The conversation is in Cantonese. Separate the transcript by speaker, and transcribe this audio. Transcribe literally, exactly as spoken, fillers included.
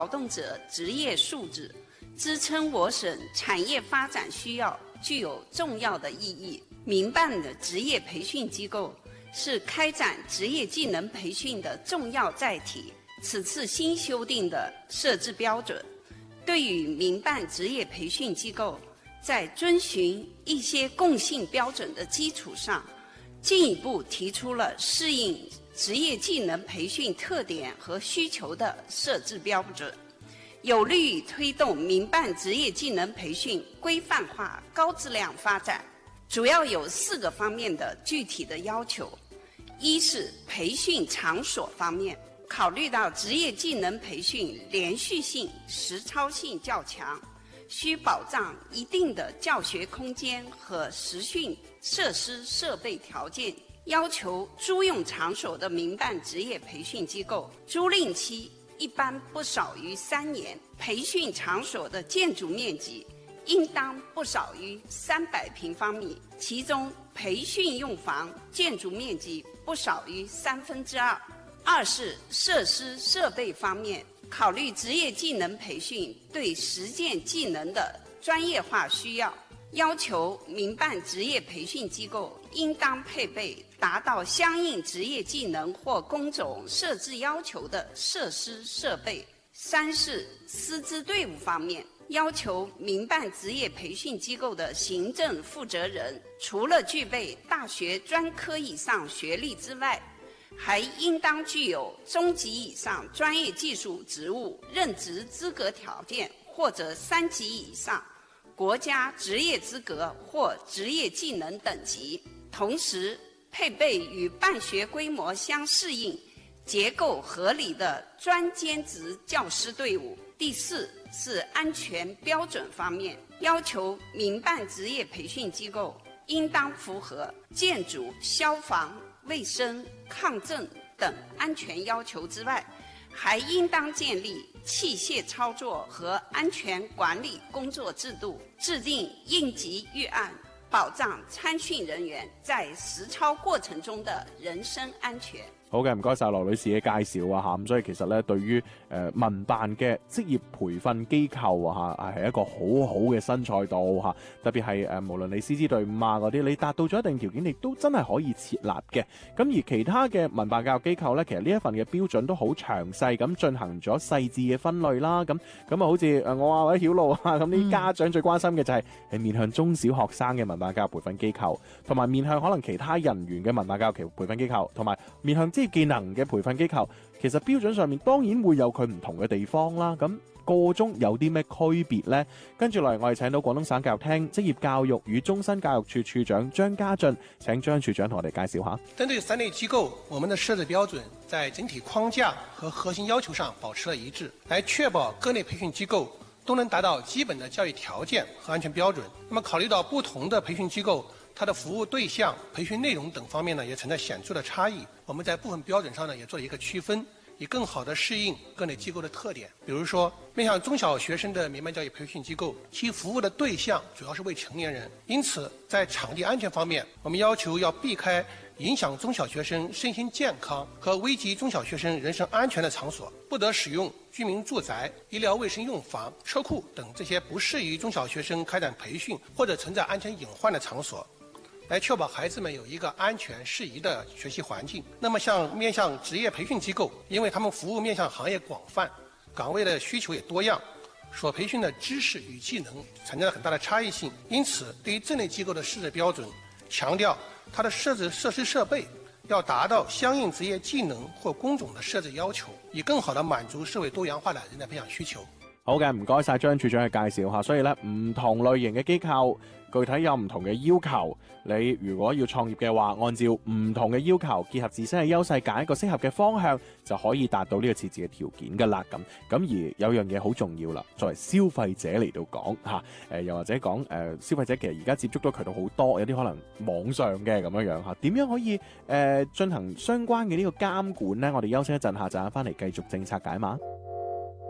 Speaker 1: 劳动者职业素质，支撑我省产业发展需要，具有重要的意义。民办的职业培训机构是开展职业技能培训的重要载体。此次新修订的设置标准，对于民办职业培训机构在遵循一些共性标准的基础上，进一步提出了适应职业技能培训特点和需求的设置标准，有利于推动民办职业技能培训规范化、高质量发展。主要有四个方面的具体的要求：一是培训场所方面，考虑到职业技能培训连续性、实操性较强，需保障一定的教学空间和实训设施设备条件，要求租用场所的民办职业培训机构租赁期一般不少于三年，培训场所的建筑面积应当不少于三百平方米，其中培训用房建筑面积不少于三分之二。二是设施设备方面，考虑职业技能培训对实践技能的专业化需要，要求民办职业培训机构应当配备达到相应职业技能或工种设置要求的设施设备。三是师资队伍方面，要求民办职业培训机构的行政负责人，除了具备大学专科以上学历之外，还应当具有中级以上专业技术职务任职资格条件，或者三级以上国家职业资格或职业技能等级，同时配备与办学规模相适应、结构合理的专兼职教师队伍。第四是安全标准方面，要求民办职业培训机构应当符合建筑、消防、卫生、抗震等安全要求之外，还应当建立器械操作和安全管理工作制度，制定应急预案，保障参训人員在實操過程中的人身安全。
Speaker 2: 好嘅，唔該晒羅女士嘅介紹啊嚇，咁所以其實咧對於誒、呃、民辦嘅職業培訓機構啊嚇，係一個好好嘅新賽道嚇、啊，特別係誒、呃、無論你師資隊伍啊嗰啲，你達到咗一定條件，亦都真係可以設立嘅。咁而其他嘅民辦教育機構咧，其實呢一份嘅標準都好詳細咁進行咗細緻嘅分類啦。咁咁啊，好似誒我啊或者曉露啊，咁啲家長最關心嘅就係係面向中小學生嘅民辦教育培訓機構，同埋面向可能其他人員嘅民辦教育培訓機構，同埋面向職業技能嘅培訓機構，其實標準上面當然會有佢唔同嘅地方啦。咁個中有啲咩區別呢？跟住嚟，我哋請到廣東省教育廳職業教育與終身教育處處長張家俊，請張處長同我哋介紹下。
Speaker 3: 針對三類機構，我們的設置標準在整體框架和核心要求上保持了一致，來確保各類培訓機構都能達到基本的教育條件和安全標準。那麼考慮到不同的培訓機構，它的服務對象、培訓內容等方面呢，也存在顯著的差異。我們在部分標準上呢，也做了一個區分，以更好地適應各類機構的特點。比如說，面向中小學生的民辦教育培訓機構，其服務的對象主要是未成年人，因此在場地安全方面，我們要求要避開影響中小學生身心健康和危及中小學生人身安全的場所，不得使用居民住宅、醫療衛生用房、車庫等這些不適宜中小學生開展培訓或者存在安全隱患的場所，來確保孩子們有一個安全適宜的學習環境。那麼像面向職業培訓機構，因為他們服務面向行業廣泛，崗位的需求也多樣，所培訓的知識與技能存在了很大的差異性，因此對於這類機構的設置標準，強調它的設置設施設備要達到相應職業技能或工種的設置要求，以更好地滿足社會多樣化的人才培養需求。
Speaker 2: 好嘅，唔該晒張處長嘅介紹吓。所以咧，唔同類型嘅機構具體有唔同嘅要求。你如果要創業嘅話，按照唔同嘅要求，結合自身嘅優勢，揀一個適合嘅方向，就可以達到呢個設置嘅條件噶啦。咁咁而有樣嘢好重要啦，作為消費者嚟到講吓，誒、呃、又或者講誒、呃、消費者其實而家接觸到渠道好多，有啲可能網上嘅咁樣樣吓，點樣可以誒進、呃、行相關嘅呢個監管呢？我哋休息一陣，下陣翻嚟繼續政策解碼。